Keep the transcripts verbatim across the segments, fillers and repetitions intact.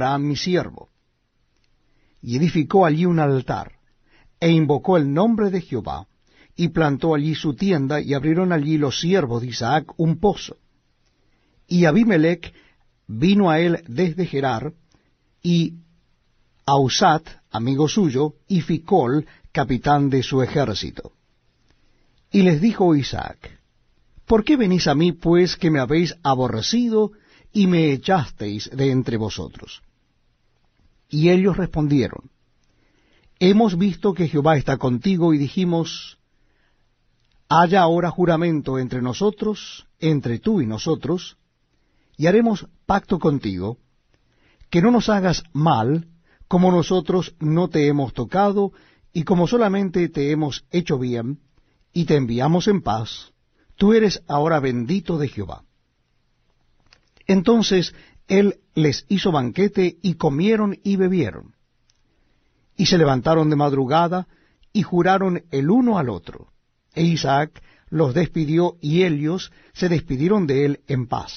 Abraham mi siervo. Y edificó allí un altar, e invocó el nombre de Jehová, y plantó allí su tienda, y abrieron allí los siervos de Isaac un pozo. Y Abimelech vino a él desde Gerar, y Ahuzat, amigo suyo, y Ficol, capitán de su ejército. Y les dijo Isaac: ¿Por qué venís a mí, pues, que me habéis aborrecido, y me echasteis de entre vosotros? Y ellos respondieron: Hemos visto que Jehová está contigo, y dijimos: haya ahora juramento entre nosotros, entre tú y nosotros, y haremos pacto contigo, que no nos hagas mal, como nosotros no te hemos tocado, y como solamente te hemos hecho bien, y te enviamos en paz. Tú eres ahora bendito de Jehová. Entonces él les hizo banquete, y comieron y bebieron. Y se levantaron de madrugada, y juraron el uno al otro. E Isaac los despidió, y ellos se despidieron de él en paz.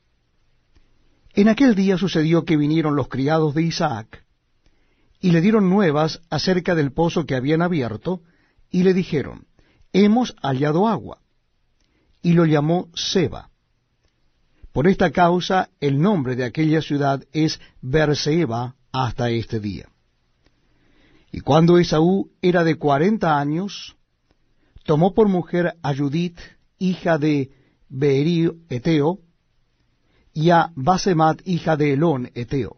En aquel día sucedió que vinieron los criados de Isaac, y le dieron nuevas acerca del pozo que habían abierto, y le dijeron: Hemos hallado agua. Y lo llamó Seba. Por esta causa el nombre de aquella ciudad es Beerseba hasta este día. Y cuando Esaú era de cuarenta años, tomó por mujer a Judith, hija de Beeri Eteo, y a Basemat, hija de Elón Eteo.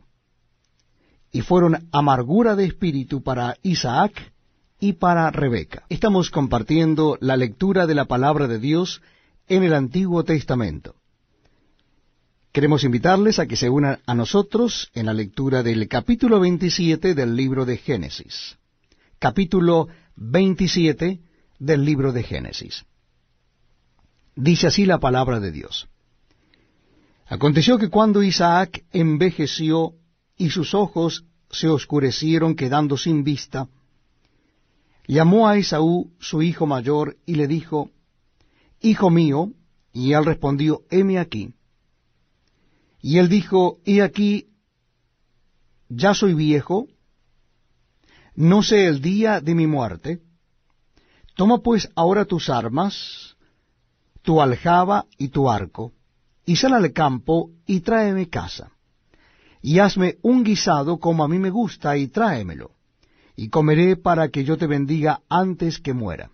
Y fueron amargura de espíritu para Isaac y para Rebeca. Estamos compartiendo la lectura de la palabra de Dios en el Antiguo Testamento. Queremos invitarles a que se unan a nosotros en la lectura del capítulo veintisiete del libro de Génesis. Capítulo veintisiete del libro de Génesis. Dice así la palabra de Dios. Aconteció que cuando Isaac envejeció y sus ojos se oscurecieron quedando sin vista, llamó a Esaú su hijo mayor y le dijo: Hijo mío. Y él respondió: Heme aquí. Y él dijo: He aquí, ya soy viejo, no sé el día de mi muerte. Toma pues ahora tus armas, tu aljaba y tu arco, y sal al campo y tráeme caza. Y hazme un guisado como a mí me gusta, y tráemelo, y comeré para que yo te bendiga antes que muera.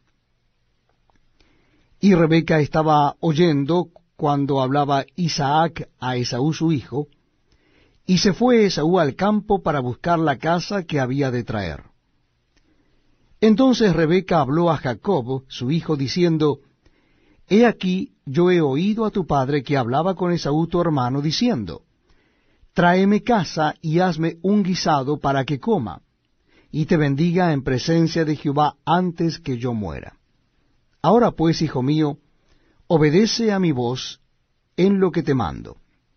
Y Rebeca estaba oyendo cuando hablaba Isaac a Esaú su hijo, y se fue Esaú al campo para buscar la caza que había de traer. Entonces Rebeca habló a Jacob su hijo, diciendo: He aquí, yo he oído a tu padre que hablaba con Esaú tu hermano, diciendo: Tráeme caza y hazme un guisado para que coma, y te bendiga en presencia de Jehová antes que yo muera. Ahora pues, hijo mío, obedece a mi voz en lo que te mando.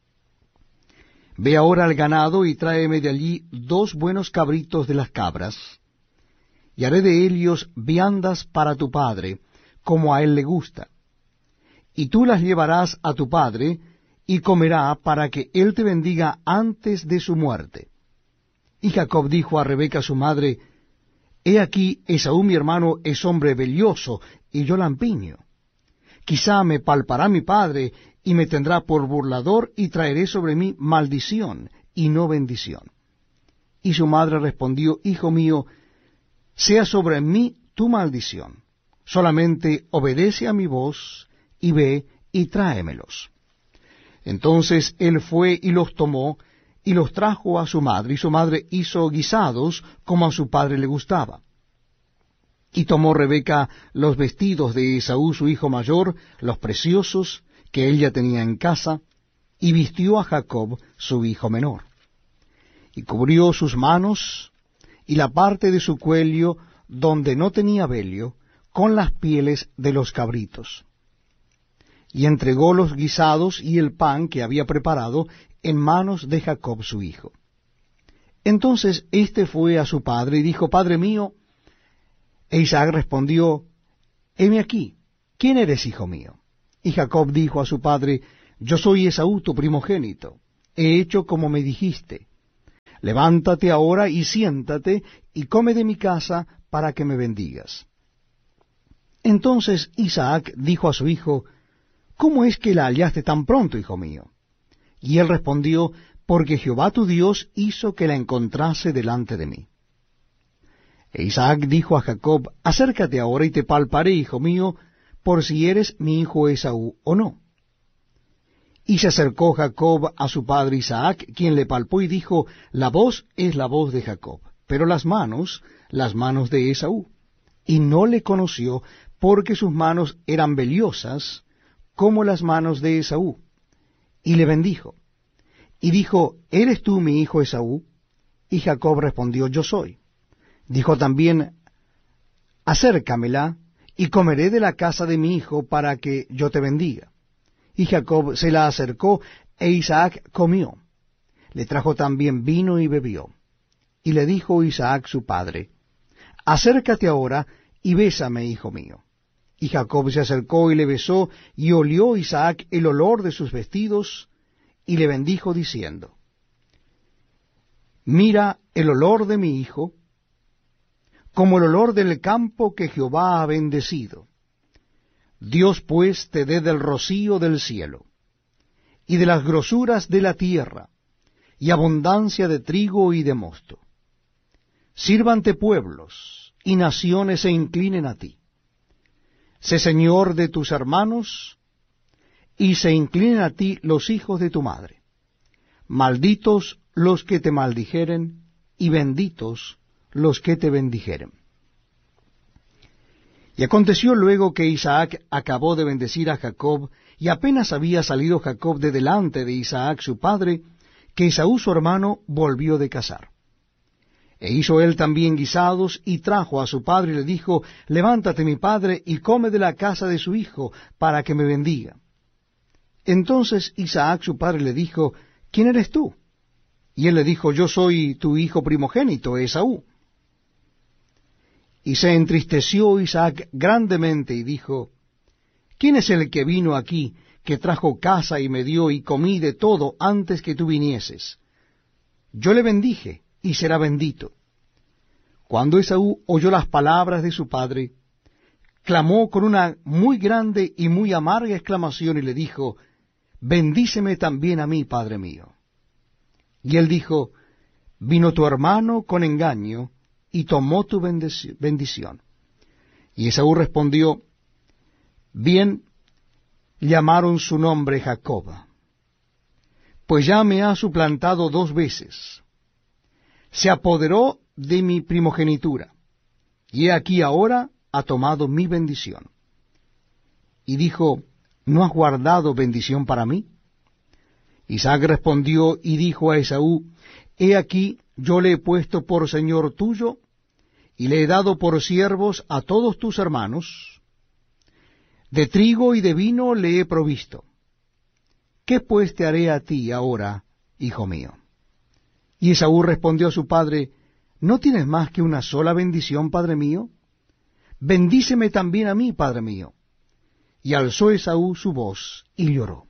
Ve ahora al ganado y tráeme de allí dos buenos cabritos de las cabras, y haré de ellos viandas para tu padre, como a él le gusta. Y tú las llevarás a tu padre, y comerá para que él te bendiga antes de su muerte. Y Jacob dijo a Rebeca su madre: He aquí, Esaú mi hermano es hombre belioso, y yo lampiño. Quizá me palpará mi padre, y me tendrá por burlador, y traeré sobre mí maldición, y no bendición. Y su madre respondió: Hijo mío, sea sobre mí tu maldición. Solamente obedece a mi voz, y ve y tráemelos. Entonces él fue y los tomó, y los trajo a su madre, y su madre hizo guisados como a su padre le gustaba. Y tomó Rebeca los vestidos de Esaú su hijo mayor, los preciosos, que ella tenía en casa, y vistió a Jacob su hijo menor. Y cubrió sus manos, y la parte de su cuello, donde no tenía vello, con las pieles de los cabritos. Y entregó los guisados y el pan que había preparado en manos de Jacob su hijo. Entonces éste fue a su padre y dijo: Padre mío. E Isaac respondió: Heme aquí, ¿quién eres, hijo mío? Y Jacob dijo a su padre: Yo soy Esaú tu primogénito, he hecho como me dijiste. Levántate ahora y siéntate, y come de mi casa, para que me bendigas. Entonces Isaac dijo a su hijo, ¿cómo es que la hallaste tan pronto, hijo mío? Y él respondió, porque Jehová tu Dios hizo que la encontrase delante de mí. E Isaac dijo a Jacob, acércate ahora y te palparé, hijo mío, por si eres mi hijo Esaú o no. Y se acercó Jacob a su padre Isaac, quien le palpó y dijo, la voz es la voz de Jacob, pero las manos, las manos de Esaú. Y no le conoció, porque sus manos eran vellosas, como las manos de Esaú. Y le bendijo. Y dijo, ¿eres tú mi hijo Esaú? Y Jacob respondió, yo soy. Dijo también, acércamela, y comeré de la casa de mi hijo, para que yo te bendiga. Y Jacob se la acercó, e Isaac comió. Le trajo también vino y bebió. Y le dijo Isaac su padre, acércate ahora, y bésame, hijo mío. Y Jacob se acercó y le besó, y olió Isaac el olor de sus vestidos, y le bendijo diciendo, mira el olor de mi hijo, como el olor del campo que Jehová ha bendecido. Dios pues te dé del rocío del cielo, y de las grosuras de la tierra, y abundancia de trigo y de mosto. Sírvante pueblos, y naciones se inclinen a ti. Sé señor de tus hermanos, y se inclinen a ti los hijos de tu madre. Malditos los que te maldijeren, y benditos los que te bendijeren. Y aconteció luego que Isaac acabó de bendecir a Jacob, y apenas había salido Jacob de delante de Isaac su padre, que Esaú su hermano volvió de cazar. E hizo él también guisados, y trajo a su padre, y le dijo, levántate mi padre, y come de la casa de su hijo, para que me bendiga. Entonces Isaac su padre le dijo, ¿quién eres tú? Y él le dijo, yo soy tu hijo primogénito, Esaú. Y se entristeció Isaac grandemente, y dijo, ¿quién es el que vino aquí, que trajo casa y me dio, y comí de todo antes que tú vinieses? Yo le bendije, y será bendito. Cuando Esaú oyó las palabras de su padre, clamó con una muy grande y muy amarga exclamación, y le dijo, bendíceme también a mí, padre mío. Y él dijo, vino tu hermano con engaño, y tomó tu bendición. Y Esaú respondió, bien, llamaron su nombre Jacob, pues ya me ha suplantado dos veces. Se apoderó de mi primogenitura, y he aquí ahora ha tomado mi bendición. Y dijo, ¿no has guardado bendición para mí? Isaac respondió y dijo a Esaú, he aquí yo le he puesto por señor tuyo, y le he dado por siervos a todos tus hermanos. De trigo y de vino le he provisto. ¿Qué pues te haré a ti ahora, hijo mío? Y Esaú respondió a su padre, ¿no tienes más que una sola bendición, padre mío? Bendíceme también a mí, padre mío. Y alzó Esaú su voz y lloró.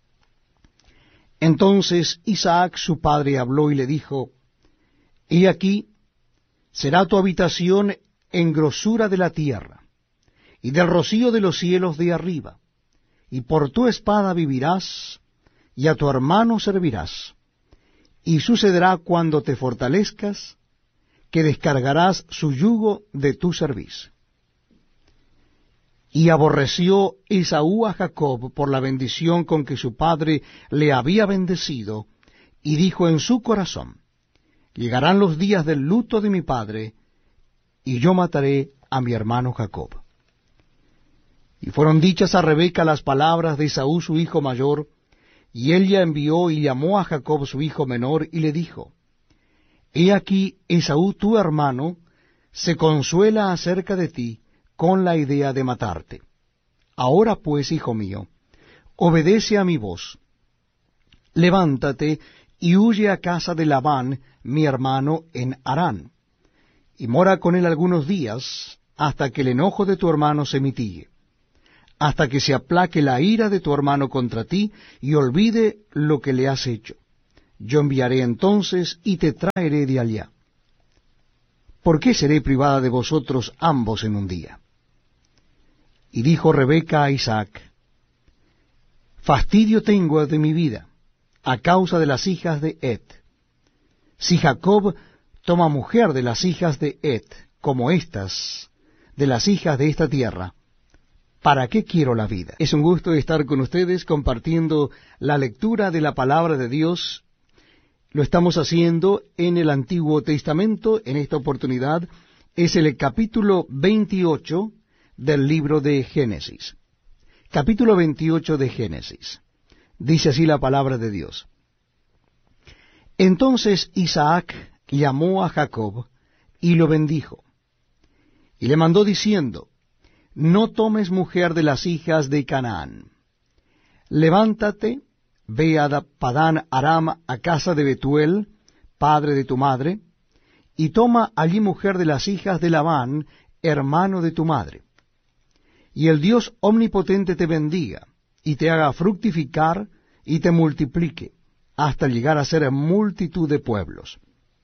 Entonces Isaac su padre habló y le dijo, he aquí, será tu habitación en grosura de la tierra, y del rocío de los cielos de arriba, y por tu espada vivirás, y a tu hermano servirás. Y sucederá cuando te fortalezcas, que descargarás su yugo de tu cerviz. Y aborreció Esaú a Jacob por la bendición con que su padre le había bendecido, y dijo en su corazón, llegarán los días del luto de mi padre, y yo mataré a mi hermano Jacob. Y fueron dichas a Rebeca las palabras de Esaú su hijo mayor, y ella envió y llamó a Jacob su hijo menor, y le dijo, he aquí Esaú tu hermano se consuela acerca de ti con la idea de matarte. Ahora pues, hijo mío, obedece a mi voz. Levántate y huye a casa de Labán, mi hermano, en Harán, y mora con él algunos días, hasta que el enojo de tu hermano se mitigue, hasta que se aplaque la ira de tu hermano contra ti, y olvide lo que le has hecho. yo enviaré entonces y te traeré de allá. ¿Por qué seré privada de vosotros ambos en un día? Y dijo Rebeca a Isaac, fastidio tengo de mi vida, a causa de las hijas de Het. Si Jacob toma mujer de las hijas de Het, como estas, de las hijas de esta tierra, ¿para qué quiero la vida? Es un gusto estar con ustedes compartiendo la lectura de la palabra de Dios. Lo estamos haciendo en el Antiguo Testamento. En esta oportunidad es el capítulo veintiocho del libro de Génesis. Capítulo veintiocho de Génesis. Dice así la palabra de Dios. Entonces Isaac llamó a Jacob y lo bendijo, y le mandó diciendo, no tomes mujer de las hijas de Canaán. Levántate, ve a Padán Aram, a casa de Betuel, padre de tu madre, y toma allí mujer de las hijas de Labán, hermano de tu madre. Y el Dios omnipotente te bendiga, y te haga fructificar, y te multiplique, hasta llegar a ser multitud de pueblos.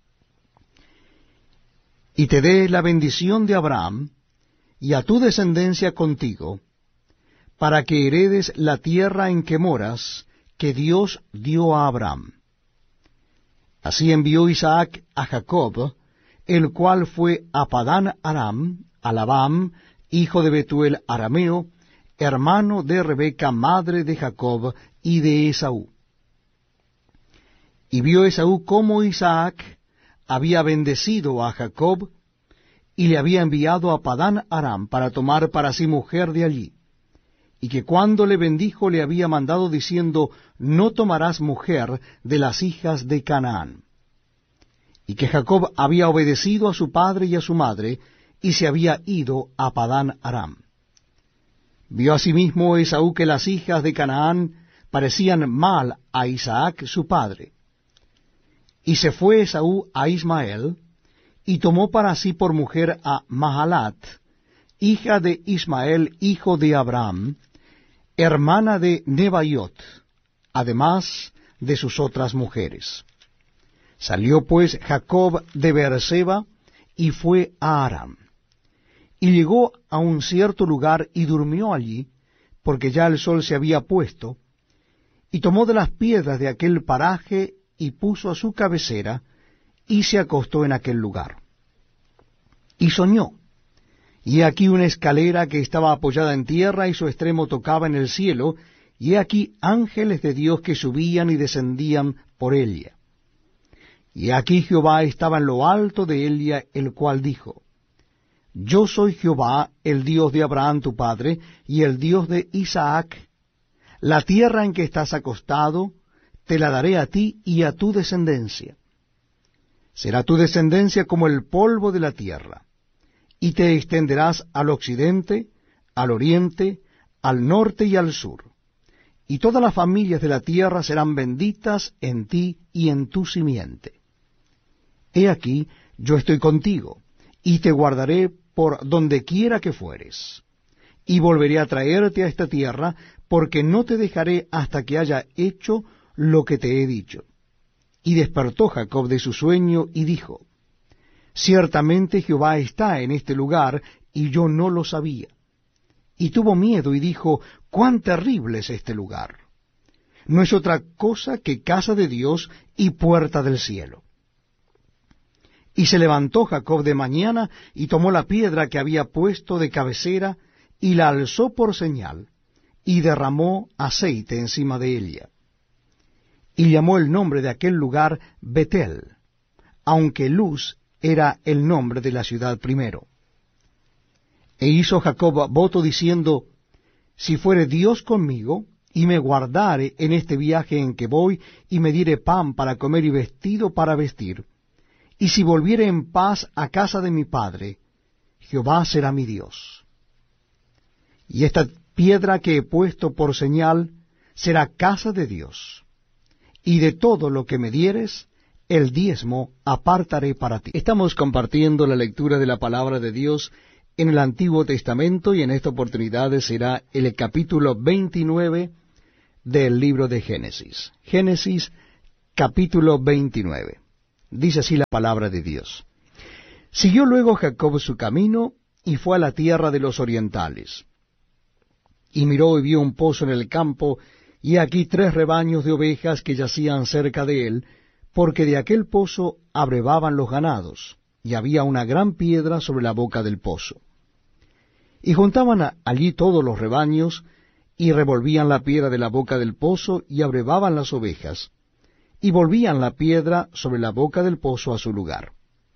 Y te dé la bendición de Abraham, y a tu descendencia contigo, para que heredes la tierra en que moras, que Dios dio a Abraham. Así envió Isaac a Jacob, el cual fue a Padán Aram, a Labán, hijo de Betuel arameo, hermano de Rebeca, madre de Jacob, y de Esaú. Y vio Esaú cómo Isaac había bendecido a Jacob, y le había enviado a Padán Aram para tomar para sí mujer de allí, y que cuando le bendijo le había mandado diciendo, no tomarás mujer de las hijas de Canaán. Y que Jacob había obedecido a su padre y a su madre, y se había ido a Padán Aram. Vio asimismo Esaú que las hijas de Canaán parecían mal a Isaac su padre. Y se fue Esaú a Ismael, y tomó para sí por mujer a Mahalat, hija de Ismael, hijo de Abraham, hermana de Nebaiot, además de sus otras mujeres. Salió pues Jacob de Beerseba, y fue a Aram. Y llegó a un cierto lugar, y durmió allí, porque ya el sol se había puesto, y tomó de las piedras de aquel paraje, y puso a su cabecera, y se acostó en aquel lugar. Y soñó, y he aquí una escalera que estaba apoyada en tierra, y su extremo tocaba en el cielo, y he aquí ángeles de Dios que subían y descendían por ella. Y aquí Jehová estaba en lo alto de ella, el cual dijo, yo soy Jehová, el Dios de Abraham tu padre, y el Dios de Isaac. La tierra en que estás acostado, te la daré a ti y a tu descendencia. Será tu descendencia como el polvo de la tierra, y te extenderás al occidente, al oriente, al norte y al sur. Y todas las familias de la tierra serán benditas en ti y en tu simiente. He aquí, yo estoy contigo, y te guardaré por donde quiera que fueres. Y volveré a traerte a esta tierra, porque no te dejaré hasta que haya hecho lo que te he dicho. Y despertó Jacob de su sueño, y dijo, ciertamente Jehová está en este lugar, y yo no lo sabía. Y tuvo miedo, y dijo, cuán terrible es este lugar. No es otra cosa que casa de Dios y puerta del cielo. Y se levantó Jacob de mañana, y tomó la piedra que había puesto de cabecera, y la alzó por señal, y derramó aceite encima de ella. Y llamó el nombre de aquel lugar Betel, aunque Luz era el nombre de la ciudad primero. E hizo Jacob voto diciendo, si fuere Dios conmigo, y me guardare en este viaje en que voy, y me diere pan para comer y vestido para vestir, y si volviere en paz a casa de mi padre, Jehová será mi Dios. Y esta piedra que he puesto por señal será casa de Dios, y de todo lo que me dieres, el diezmo apartaré para ti. Estamos compartiendo la lectura de la palabra de Dios en el Antiguo Testamento, y en esta oportunidad será el capítulo veintinueve del libro de Génesis. Génesis capítulo veintinueve. Dice así la palabra de Dios. Siguió luego Jacob su camino, y fue a la tierra de los orientales. Y miró y vio un pozo en el campo, y aquí tres rebaños de ovejas que yacían cerca de él, porque de aquel pozo abrevaban los ganados, y había una gran piedra sobre la boca del pozo. Y juntaban allí todos los rebaños, y revolvían la piedra de la boca del pozo, y abrevaban las ovejas, y volvían la piedra sobre la boca del pozo a su lugar.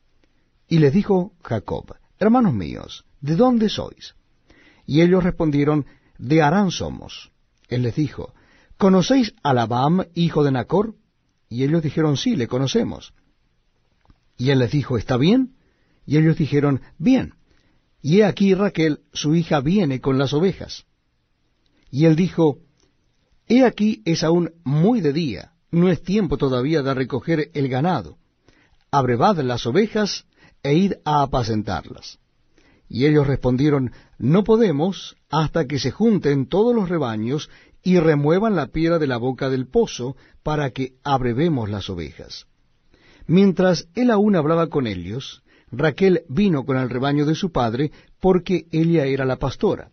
Y les dijo Jacob: Hermanos míos, ¿de dónde sois? Y ellos respondieron: De Harán somos. Él les dijo: ¿Conocéis a Labán, hijo de Nachor? Y ellos dijeron: Sí, le conocemos. Y él les dijo: ¿Está bien? Y ellos dijeron: Bien. Y he aquí Raquel, su hija, viene con las ovejas. Y él dijo: He aquí es aún muy de día, no es tiempo todavía de recoger el ganado. Abrevad las ovejas e id a apacentarlas. Y ellos respondieron: No podemos hasta que se junten todos los rebaños y remuevan la piedra de la boca del pozo, para que abrevemos las ovejas. Mientras él aún hablaba con ellos, Raquel vino con el rebaño de su padre, porque ella era la pastora.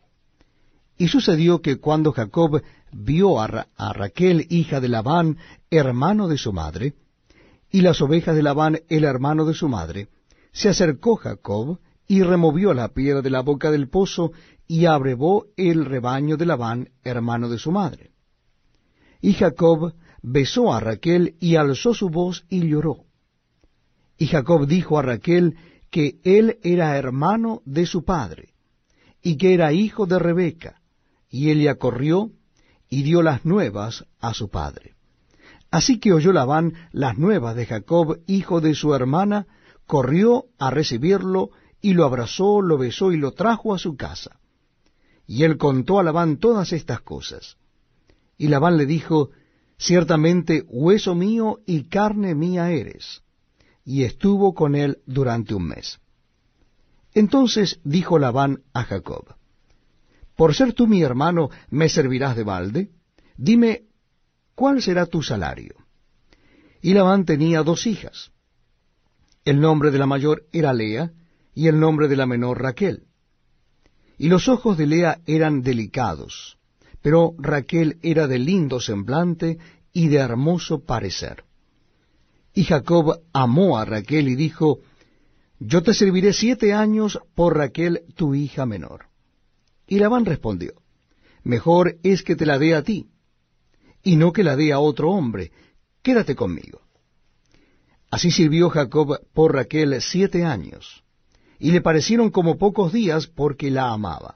Y sucedió que cuando Jacob vio a, Ra a Raquel, hija de Labán, hermano de su madre, y las ovejas de Labán, el hermano de su madre, se acercó Jacob y removió la piedra de la boca del pozo, y abrevó el rebaño de Labán, hermano de su madre. Y Jacob besó a Raquel, y alzó su voz, y lloró. Y Jacob dijo a Raquel que él era hermano de su padre, y que era hijo de Rebeca, y ella corrió y dio las nuevas a su padre. Así que oyó Labán las nuevas de Jacob, hijo de su hermana, corrió a recibirlo, y lo abrazó, lo besó, y lo trajo a su casa. Y él contó a Labán todas estas cosas. Y Labán le dijo: Ciertamente hueso mío y carne mía eres. Y estuvo con él durante un mes. Entonces dijo Labán a Jacob: Por ser tú mi hermano, ¿me servirás de balde? Dime, ¿cuál será tu salario? Y Labán tenía dos hijas. El nombre de la mayor era Lea, y el nombre de la menor Raquel. Y los ojos de Lea eran delicados, pero Raquel era de lindo semblante y de hermoso parecer. Y Jacob amó a Raquel y dijo: Yo te serviré siete años por Raquel tu hija menor. Y Labán respondió: Mejor es que te la dé a ti, y no que la dé a otro hombre. Quédate conmigo. Así sirvió Jacob por Raquel siete años, y le parecieron como pocos días, porque la amaba.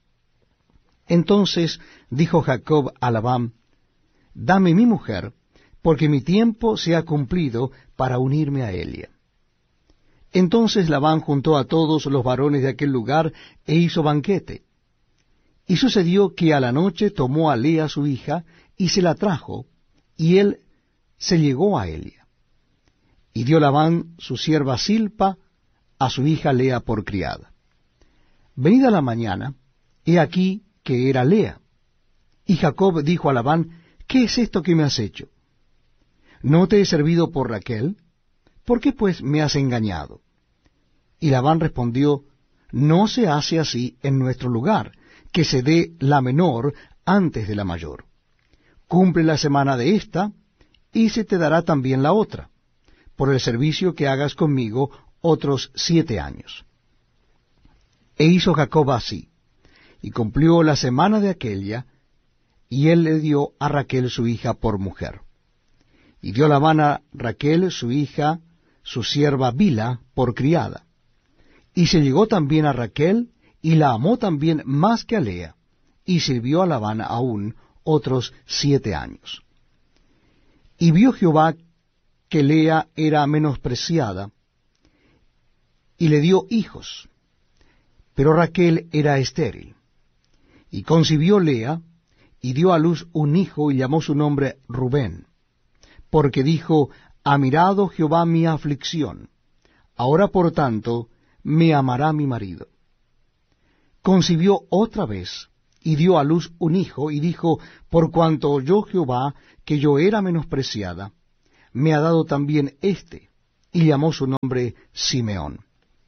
Entonces dijo Jacob a Labán: Dame mi mujer, porque mi tiempo se ha cumplido para unirme a ella. Entonces Labán juntó a todos los varones de aquel lugar, e hizo banquete. Y sucedió que a la noche tomó a Lea su hija, y se la trajo, y él se llegó a ella. Y dio Labán su sierva Silpa a su hija Lea por criada. Venida la mañana, he aquí que era Lea. Y Jacob dijo a Labán: ¿Qué es esto que me has hecho? ¿No te he servido por Raquel? ¿Por qué pues me has engañado? Y Labán respondió: No se hace así en nuestro lugar, que se dé la menor antes de la mayor. Cumple la semana de esta, y se te dará también la otra, por el servicio que hagas conmigo otros siete años. E hizo Jacob así, y cumplió la semana de aquella, y él le dio a Raquel su hija por mujer. Y dio Labán a Raquel su hija, su sierva Bila, por criada. Y se llegó también a Raquel, y la amó también más que a Lea, y sirvió a Labán aún otros siete años. Y vio Jehová que Lea era menospreciada, y le dio hijos, pero Raquel era estéril. Y concibió Lea, y dio a luz un hijo, y llamó su nombre Rubén, porque dijo: Ha mirado Jehová mi aflicción, ahora por tanto me amará mi marido. Concibió otra vez, y dio a luz un hijo, y dijo: Por cuanto oyó Jehová que yo era menospreciada, me ha dado también éste. Y llamó su nombre Simeón.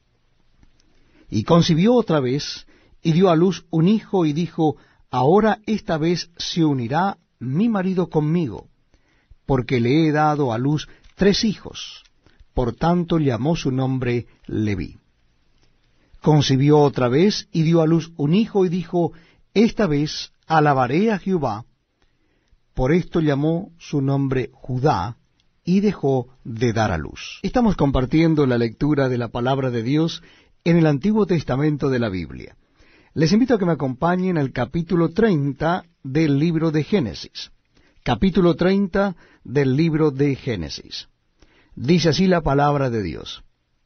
Y concibió otra vez, y dio a luz un hijo, y dijo, ahora esta vez se unirá mi marido conmigo, porque le he dado a luz tres hijos. Por tanto llamó su nombre Leví. Concibió otra vez, y dio a luz un hijo, y dijo, esta vez alabaré a Jehová. Por esto llamó su nombre Judá, y dejó de dar a luz. Estamos compartiendo la lectura de la palabra de Dios en el Antiguo Testamento de la Biblia. Les invito a que me acompañen al capítulo treinta del libro de Génesis. Capítulo treinta del libro de Génesis. Dice así la palabra de Dios.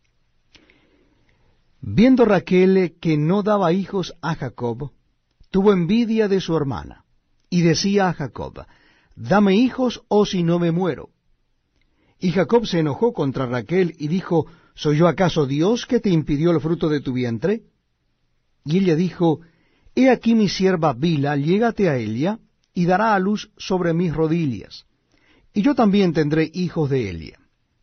Viendo Raquel que no daba hijos a Jacob, tuvo envidia de su hermana, y decía a Jacob, dame hijos o si no me muero. Y Jacob se enojó contra Raquel y dijo, ¿soy yo acaso Dios que te impidió el fruto de tu vientre? Y ella dijo, he aquí mi sierva Bila, llégate a ella, y dará a luz sobre mis rodillas, y yo también tendré hijos de ella.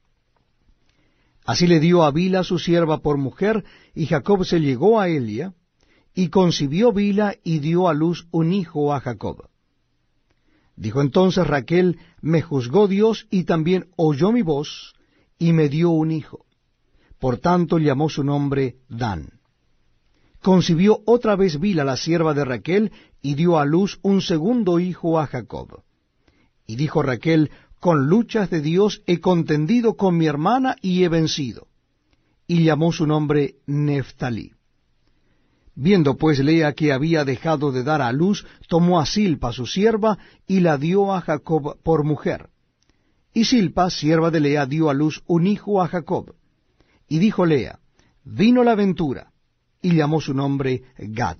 Así le dio a Bila su sierva por mujer, y Jacob se llegó a ella, y concibió Bila, y dio a luz un hijo a Jacob. Dijo entonces Raquel, me juzgó Dios, y también oyó mi voz, y me dio un hijo. Por tanto llamó su nombre Dan. Concibió otra vez Bila, la sierva de Raquel, y dio a luz un segundo hijo a Jacob. Y dijo Raquel, con luchas de Dios he contendido con mi hermana y he vencido. Y llamó su nombre Neftalí. Viendo pues Lea que había dejado de dar a luz, tomó a Silpa su sierva, y la dio a Jacob por mujer. Y Silpa, sierva de Lea, dio a luz un hijo a Jacob. Y dijo Lea, vino la ventura, y llamó su nombre Gad.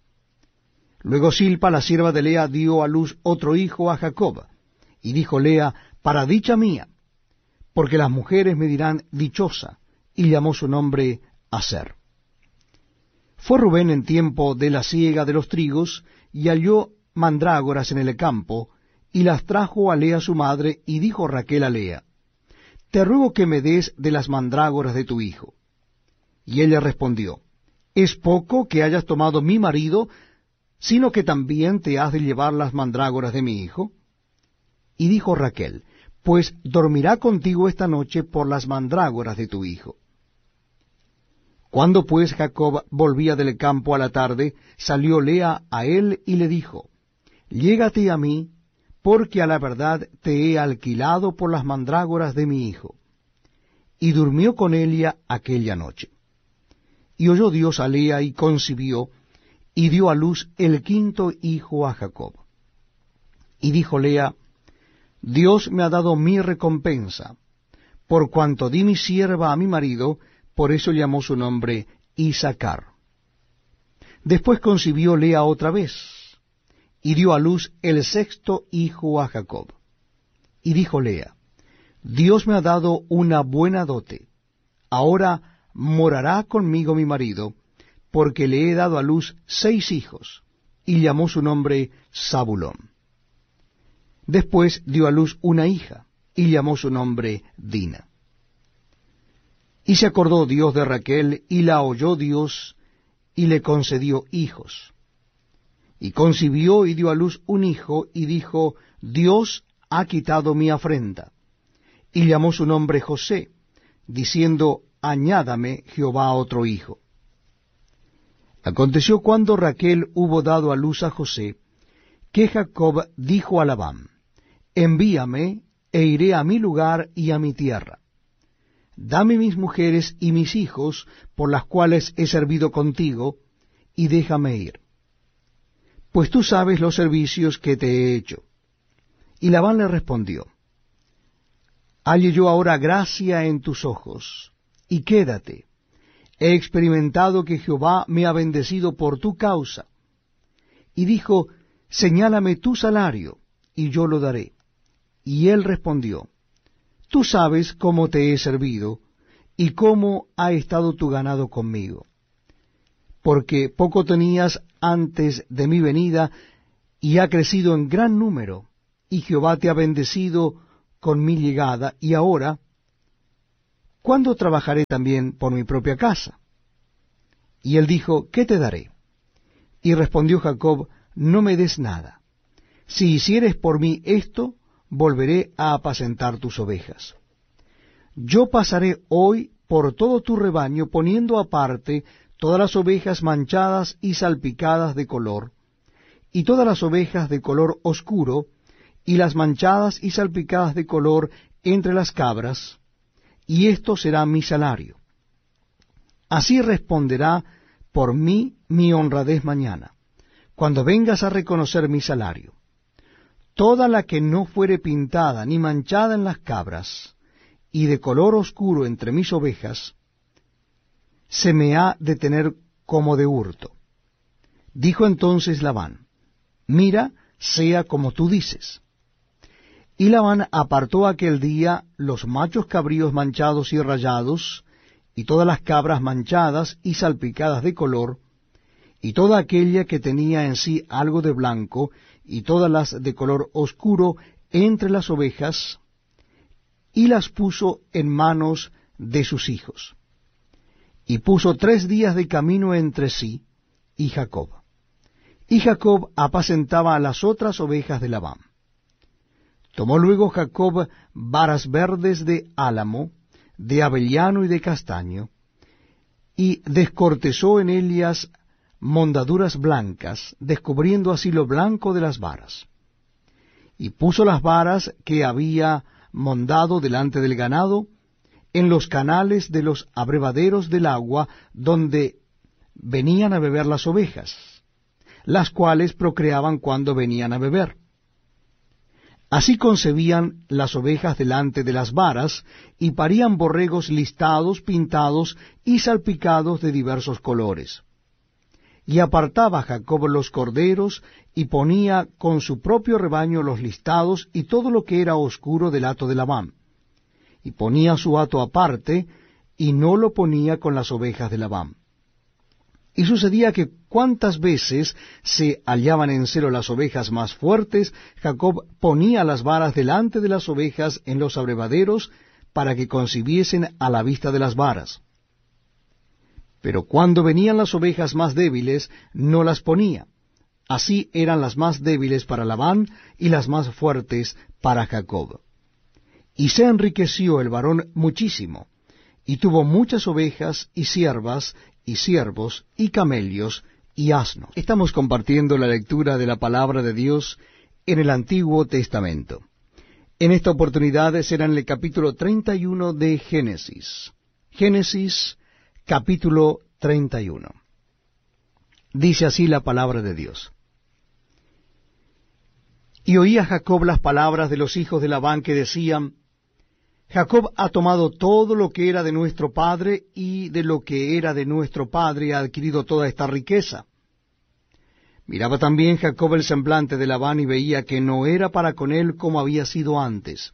Luego Silpa, la sierva de Lea, dio a luz otro hijo a Jacob. Y dijo Lea, para dicha mía, porque las mujeres me dirán dichosa, y llamó su nombre Aser. Fue Rubén en tiempo de la siega de los trigos, y halló mandrágoras en el campo, y las trajo a Lea su madre, y dijo Raquel a Lea, te ruego que me des de las mandrágoras de tu hijo. Y ella respondió, ¿es poco que hayas tomado mi marido, sino que también te has de llevar las mandrágoras de mi hijo? Y dijo Raquel, pues dormirá contigo esta noche por las mandrágoras de tu hijo. Cuando pues Jacob volvía del campo a la tarde, salió Lea a él y le dijo, llégate a mí, porque a la verdad te he alquilado por las mandrágoras de mi hijo. Y durmió con ella aquella noche. Y oyó Dios a Lea y concibió, y dio a luz el quinto hijo a Jacob. Y dijo Lea, Dios me ha dado mi recompensa, por cuanto di mi sierva a mi marido, por eso llamó su nombre Isacar. Después concibió Lea otra vez, y dio a luz el sexto hijo a Jacob. Y dijo Lea, Dios me ha dado una buena dote, ahora morará conmigo mi marido, porque le he dado a luz seis hijos, y llamó su nombre Zabulón. Después dio a luz una hija, y llamó su nombre Dina. Y se acordó Dios de Raquel, y la oyó Dios, y le concedió hijos. Y concibió y dio a luz un hijo, y dijo, Dios ha quitado mi afrenta. Y llamó su nombre José, diciendo, añádame Jehová otro hijo. Aconteció cuando Raquel hubo dado a luz a José, que Jacob dijo a Labán, envíame, e iré a mi lugar y a mi tierra. Dame mis mujeres y mis hijos, por las cuales he servido contigo, y déjame ir. Pues tú sabes los servicios que te he hecho. Y Labán le respondió, halle yo ahora gracia en tus ojos, y quédate. He experimentado que Jehová me ha bendecido por tu causa. Y dijo, señálame tu salario, y yo lo daré. Y él respondió, tú sabes cómo te he servido, y cómo ha estado tu ganado conmigo. Porque poco tenías antes de mi venida, y ha crecido en gran número, y Jehová te ha bendecido con mi llegada, y ahora, ¿cuándo trabajaré también por mi propia casa? Y él dijo, ¿qué te daré? Y respondió Jacob, no me des nada. Si hicieres por mí esto, volveré a apacentar tus ovejas. Yo pasaré hoy por todo tu rebaño, poniendo aparte todas las ovejas manchadas y salpicadas de color, y todas las ovejas de color oscuro, y las manchadas y salpicadas de color entre las cabras, y esto será mi salario. Así responderá por mí mi honradez mañana, cuando vengas a reconocer mi salario. Toda la que no fuere pintada ni manchada en las cabras, y de color oscuro entre mis ovejas, se me ha de tener como de hurto. Dijo entonces Labán, mira, sea como tú dices. Y Labán apartó aquel día los machos cabríos manchados y rayados, y todas las cabras manchadas y salpicadas de color, y toda aquella que tenía en sí algo de blanco, y todas las de color oscuro entre las ovejas, y las puso en manos de sus hijos. Y puso tres días de camino entre sí y Jacob. Y Jacob apacentaba a las otras ovejas de Labán. Tomó luego Jacob varas verdes de álamo, de avellano y de castaño, y descortezó en ellas mondaduras blancas, descubriendo así lo blanco de las varas. Y puso las varas que había mondado delante del ganado, en los canales de los abrevaderos del agua, donde venían a beber las ovejas, las cuales procreaban cuando venían a beber. Así concebían las ovejas delante de las varas, y parían borregos listados, pintados y salpicados de diversos colores. Y apartaba Jacob los corderos, y ponía con su propio rebaño los listados, y todo lo que era oscuro del hato de Labán. Y ponía su hato aparte, y no lo ponía con las ovejas de Labán. Y sucedía que cuantas veces se hallaban en celo las ovejas más fuertes, Jacob ponía las varas delante de las ovejas en los abrevaderos, para que concibiesen a la vista de las varas. Pero cuando venían las ovejas más débiles, no las ponía. Así eran las más débiles para Labán, y las más fuertes para Jacob. Y se enriqueció el varón muchísimo, y tuvo muchas ovejas, y siervas, y siervos, y camellos, y asnos. Estamos compartiendo la lectura de la palabra de Dios en el Antiguo Testamento. En esta oportunidad será en el capítulo treinta y uno de Génesis. Génesis, capítulo treinta y uno. Dice así la palabra de Dios. Y oía Jacob las palabras de los hijos de Labán que decían, Jacob ha tomado todo lo que era de nuestro padre, y de lo que era de nuestro padre ha adquirido toda esta riqueza. Miraba también Jacob el semblante de Labán, y veía que no era para con él como había sido antes.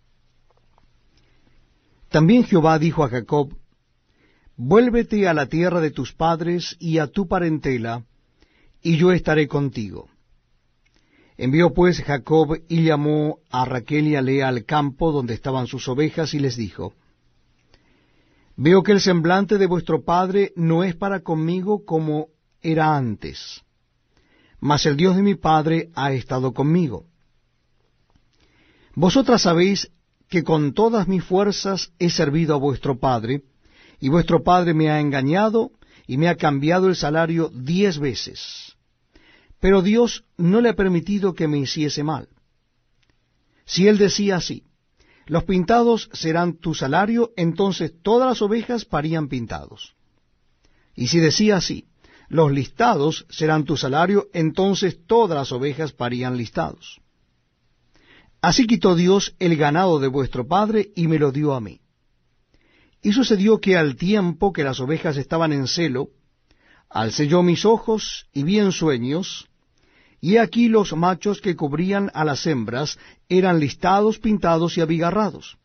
También Jehová dijo a Jacob, vuélvete a la tierra de tus padres y a tu parentela, y yo estaré contigo. Envió pues Jacob y llamó a Raquel y a Lea al campo donde estaban sus ovejas, y les dijo, veo que el semblante de vuestro padre no es para conmigo como era antes, mas el Dios de mi padre ha estado conmigo. Vosotras sabéis que con todas mis fuerzas he servido a vuestro padre, y vuestro padre me ha engañado y me ha cambiado el salario diez veces. Pero Dios no le ha permitido que me hiciese mal. Si él decía así, los pintados serán tu salario, entonces todas las ovejas parían pintados. Y si decía así, los listados serán tu salario, entonces todas las ovejas parían listados. Así quitó Dios el ganado de vuestro padre y me lo dio a mí. Y sucedió que al tiempo que las ovejas estaban en celo, alcé yo mis ojos y vi en sueños, y aquí los machos que cubrían a las hembras eran listados, pintados y abigarrados.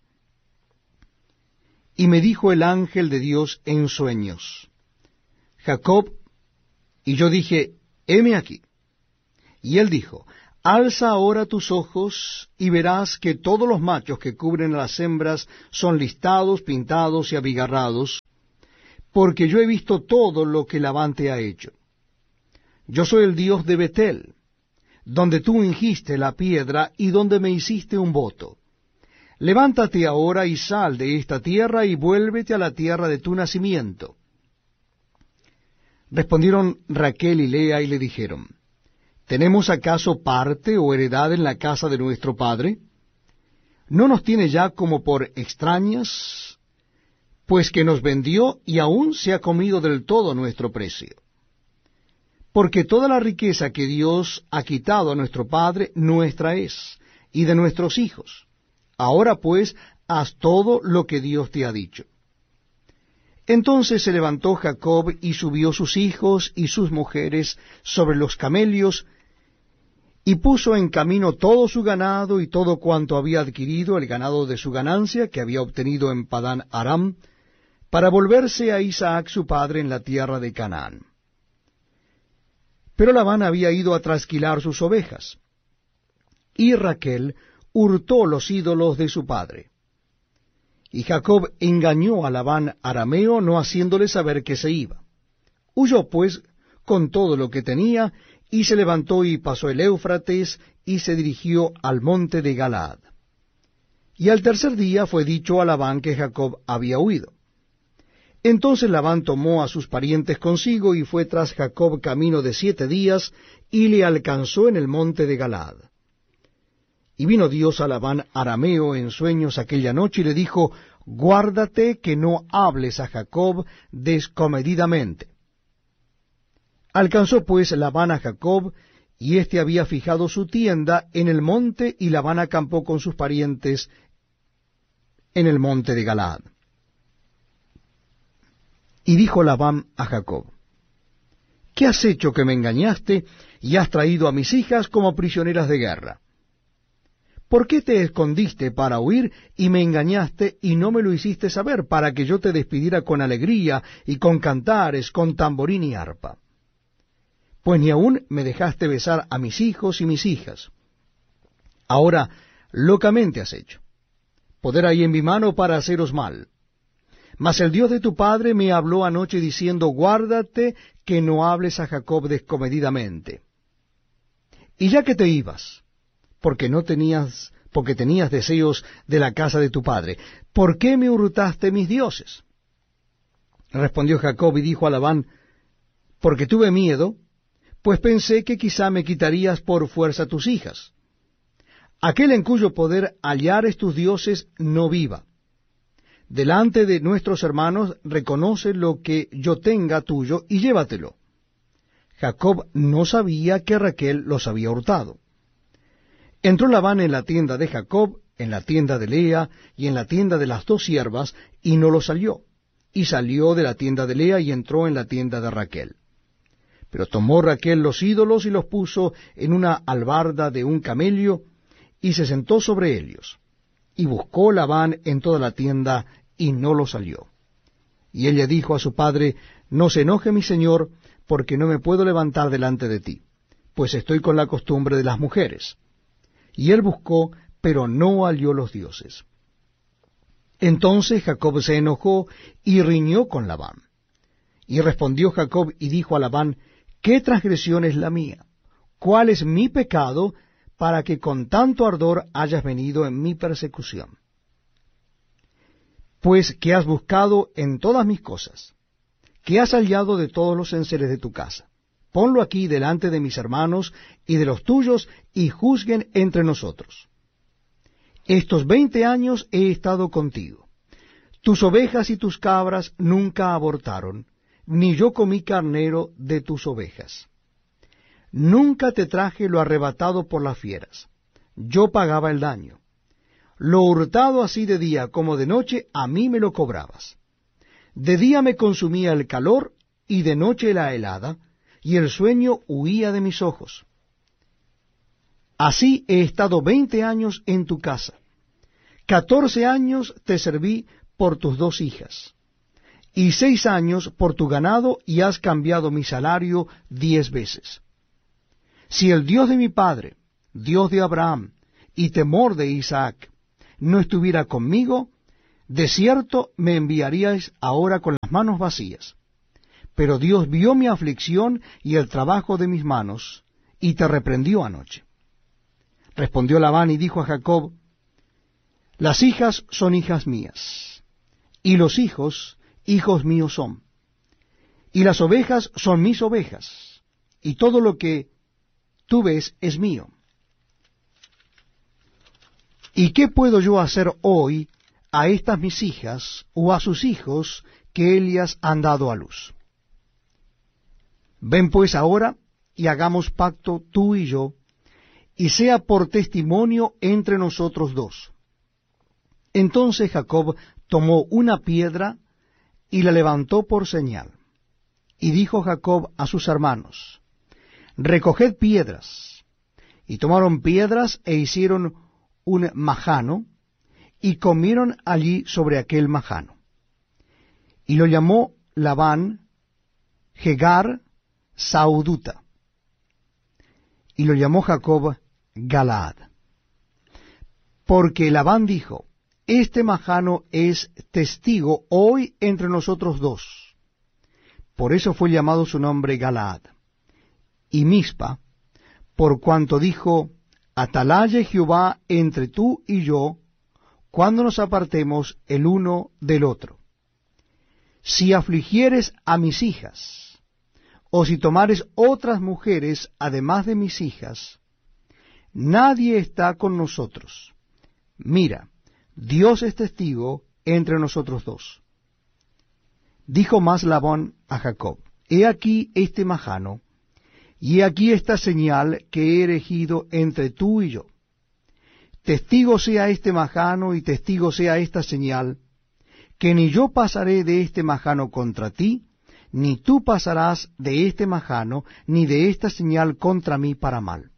Y me dijo el ángel de Dios en sueños, Jacob, y yo dije, heme aquí. Y él dijo, Alza ahora tus ojos y verás que todos los machos que cubren a las hembras son listados, pintados y abigarrados, porque yo he visto todo lo que Labán te ha hecho. Yo soy el Dios de Betel, donde tú ungiste la piedra y donde me hiciste un voto. Levántate ahora y sal de esta tierra y vuélvete a la tierra de tu nacimiento. Respondieron Raquel y Lea y le dijeron, ¿tenemos acaso parte o heredad en la casa de nuestro padre? ¿No nos tiene ya como por extrañas? Pues que nos vendió y aún se ha comido del todo nuestro precio. Porque toda la riqueza que Dios ha quitado a nuestro padre, nuestra es, y de nuestros hijos. Ahora pues, haz todo lo que Dios te ha dicho. Entonces se levantó Jacob y subió sus hijos y sus mujeres sobre los camelios, y puso en camino todo su ganado y todo cuanto había adquirido, el ganado de su ganancia que había obtenido en Padán Aram, para volverse a Isaac su padre en la tierra de Canaán. Pero Labán había ido a trasquilar sus ovejas, y Raquel hurtó los ídolos de su padre. Y Jacob engañó a Labán arameo, no haciéndole saber que se iba. Huyó pues con todo lo que tenía, y se levantó y pasó el Éufrates, y se dirigió al monte de Galaad. Y al tercer día fue dicho a Labán que Jacob había huido. Entonces Labán tomó a sus parientes consigo, y fue tras Jacob camino de siete días, y le alcanzó en el monte de Galaad. Y vino Dios a Labán arameo en sueños aquella noche, y le dijo, guárdate que no hables a Jacob descomedidamente. Alcanzó pues Labán a Jacob, y éste había fijado su tienda en el monte, y Labán acampó con sus parientes en el monte de Galaad. Y dijo Labán a Jacob, ¿qué has hecho que me engañaste, y has traído a mis hijas como prisioneras de guerra? ¿Por qué te escondiste para huir, y me engañaste, y no me lo hiciste saber, para que yo te despidiera con alegría, y con cantares, con tamborín y arpa? Pues ni aún me dejaste besar a mis hijos y mis hijas. Ahora locamente has hecho. Poder hay en mi mano para haceros mal. Mas el Dios de tu padre me habló anoche diciendo, guárdate que no hables a Jacob descomedidamente. Y ya que te ibas, porque no tenías, porque tenías deseos de la casa de tu padre, ¿por qué me hurtaste mis dioses? Respondió Jacob y dijo a Labán, porque tuve miedo, pues pensé que quizá me quitarías por fuerza tus hijas. Aquel en cuyo poder hallares tus dioses no viva. Delante de nuestros hermanos reconoce lo que yo tenga tuyo y llévatelo. Jacob no sabía que Raquel los había hurtado. Entró Labán en la tienda de Jacob, en la tienda de Lea y en la tienda de las dos siervas, y no los halló. Y salió de la tienda de Lea y entró en la tienda de Raquel. Pero tomó Raquel los ídolos y los puso en una albarda de un camello, y se sentó sobre ellos. Y buscó Labán en toda la tienda, y no los halló. Y ella dijo a su padre, no se enoje mi señor, porque no me puedo levantar delante de ti, pues estoy con la costumbre de las mujeres. Y él buscó, pero no halló los dioses. Entonces Jacob se enojó y riñó con Labán. Y respondió Jacob y dijo a Labán, ¿qué transgresión es la mía? ¿Cuál es mi pecado para que con tanto ardor hayas venido en mi persecución? Pues que has buscado en todas mis cosas, que has hallado de todos los enseres de tu casa. Ponlo aquí delante de mis hermanos y de los tuyos, y juzguen entre nosotros. Estos veinte años he estado contigo. Tus ovejas y tus cabras nunca abortaron, ni yo comí carnero de tus ovejas. Nunca te traje lo arrebatado por las fieras. Yo pagaba el daño. Lo hurtado así de día como de noche, a mí me lo cobrabas. De día me consumía el calor, y de noche la helada, y el sueño huía de mis ojos. Así he estado veinte años en tu casa. Catorce años te serví por tus dos hijas, y seis años por tu ganado, y has cambiado mi salario diez veces. Si el Dios de mi padre Dios de Abraham, y temor de Isaac, no estuviera conmigo, de cierto me enviaríais ahora con las manos vacías. Pero Dios vio mi aflicción y el trabajo de mis manos, y te reprendió anoche. Respondió Labán y dijo a Jacob, las hijas son hijas mías, y los hijos, hijos míos son, y las ovejas son mis ovejas, y todo lo que tú ves es mío. ¿Y qué puedo yo hacer hoy a estas mis hijas o a sus hijos que ellas han dado a luz? Ven pues ahora y hagamos pacto tú y yo, y sea por testimonio entre nosotros dos. Entonces Jacob tomó una piedra y la levantó por señal. Y dijo Jacob a sus hermanos, recoged piedras. Y tomaron piedras e hicieron un majano, y comieron allí sobre aquel majano. Y lo llamó Labán Jegar Sauduta, y lo llamó Jacob Galaad. Porque Labán dijo, este majano es testigo hoy entre nosotros dos. Por eso fue llamado su nombre Galaad. Y Mispa, por cuanto dijo, atalaye Jehová entre tú y yo, cuando nos apartemos el uno del otro. Si afligieres a mis hijas, o si tomares otras mujeres además de mis hijas, nadie está con nosotros. Mira, Dios es testigo entre nosotros dos. Dijo más Labán a Jacob, he aquí este majano, y he aquí esta señal que he erigido entre tú y yo. Testigo sea este majano y testigo sea esta señal, que ni yo pasaré de este majano contra ti, ni tú pasarás de este majano, ni de esta señal contra mí para mal.